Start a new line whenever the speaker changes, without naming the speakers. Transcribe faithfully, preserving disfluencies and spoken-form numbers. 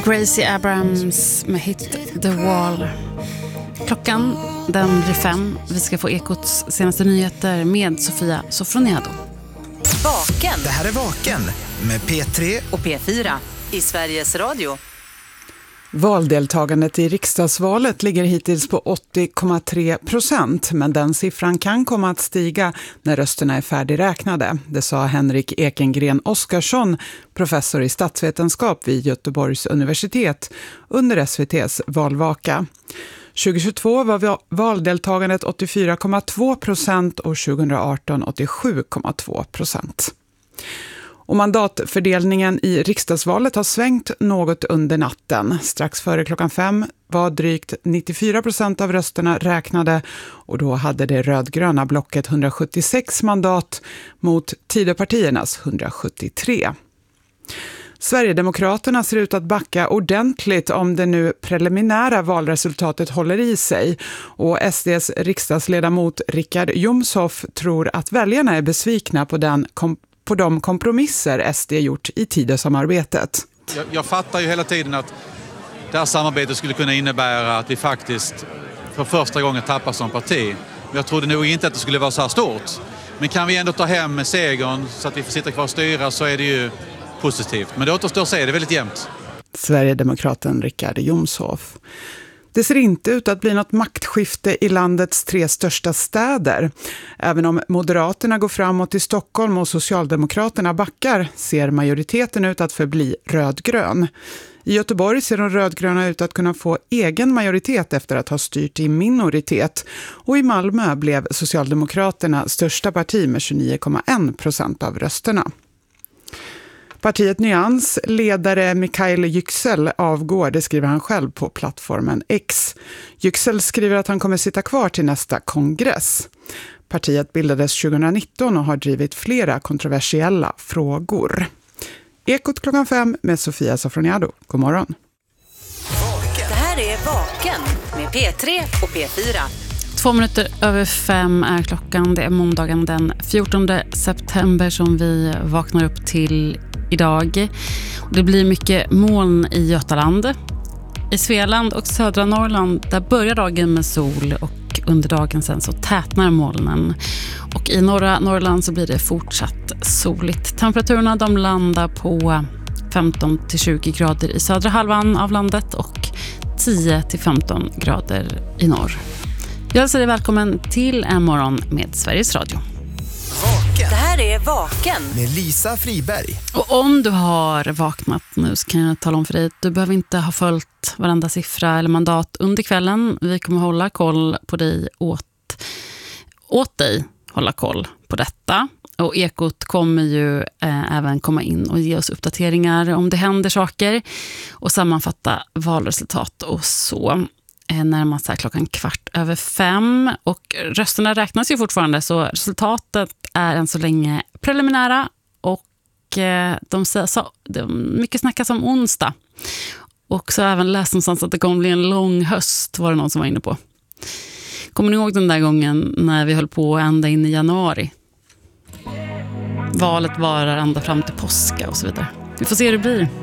Gracie Abrams med hit The Wall. Klockan den blir fem. Vi ska få Ekots senaste nyheter med Sofia Sofroniado.
Vaken.
Det här är Vaken med P tre
och P fyra i Sveriges Radio.
Valdeltagandet i riksdagsvalet ligger hittills på åttio komma tre procent, men den siffran kan komma att stiga när rösterna är färdigräknade. Det sa Henrik Ekengren Oskarsson, professor i statsvetenskap vid Göteborgs universitet, under S V T:s valvaka. tjugohundratjugotvå var valdeltagandet åttiofyra komma två procent och tjugohundraarton åttiosju komma två procent. Och mandatfördelningen i riksdagsvalet har svängt något under natten. Strax före klockan fem var drygt nittiofyra procent av rösterna räknade och då hade det rödgröna blocket hundrasjuttiosex mandat mot Tidöpartiernas hundrasjuttiotre. Sverigedemokraterna ser ut att backa ordentligt om det nu preliminära valresultatet håller i sig. Och S D:s riksdagsledamot Richard Jomshof tror att väljarna är besvikna på, den, på de kompromisser S D gjort i Tidösamarbetet.
Jag, jag fattar ju hela tiden att det här samarbetet skulle kunna innebära att vi faktiskt för första gången tappar som parti. Men jag trodde nog inte att det skulle vara så här stort. Men kan vi ändå ta hem segern så att vi får sitta kvar och styra, så är det ju positivt. Men det återstår att säga, det är väldigt jämnt.
Sverigedemokraten Richard Jomshof. Det ser inte ut att bli något maktskifte i landets tre största städer. Även om Moderaterna går framåt i Stockholm och Socialdemokraterna backar, ser majoriteten ut att förbli rödgrön. I Göteborg ser de rödgröna ut att kunna få egen majoritet efter att ha styrt i minoritet. Och i Malmö blev Socialdemokraterna största parti med tjugonio komma en procent av rösterna. Partiet Nyans ledare Mikael Yüksel avgår, det skriver han själv på plattformen X. Yüksel skriver att han kommer sitta kvar till nästa kongress. Partiet bildades tjugonitton och har drivit flera kontroversiella frågor. Ekot klockan fem med Sofia Sofroniado. God morgon.
Det här är Vaken med P tre och P fyra.
Två minuter över fem är klockan. Det är måndagen den fjortonde september som vi vaknar upp till idag. Det blir mycket moln i Götaland. I Svealand och södra Norrland där börjar dagen med sol och under dagen sen så tätnar molnen. Och i norra Norrland så blir det fortsatt soligt. Temperaturerna de landar på femton till tjugo grader i södra halvan av landet och tio till femton grader i norr. Jag hälsar dig välkommen till en morgon med Sveriges Radio.
Vaken.
Det här är Vaken
med Lisa Friberg.
Och om du har vaknat nu så kan jag tala om för dig att du behöver inte ha följt varenda siffra eller mandat under kvällen. Vi kommer hålla koll på dig åt, åt dig, hålla koll på detta. Och Ekot kommer ju eh, även komma in och ge oss uppdateringar om det händer saker och sammanfatta valresultat och så. Närmast här klockan kvart över fem och rösterna räknas ju fortfarande så resultatet är än så länge preliminära och de säger så, det mycket snackas om onsdag och så även läst någonstans att det kommer bli en lång höst, var det någon som var inne på. Kommer ni ihåg den där gången när vi höll på ända in i januari? Valet varar ända fram till påska och så vidare. Vi får se hur det blir.